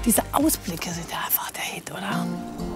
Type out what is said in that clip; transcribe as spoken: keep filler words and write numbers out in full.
diese Ausblicke sind ja einfach der Hit, oder?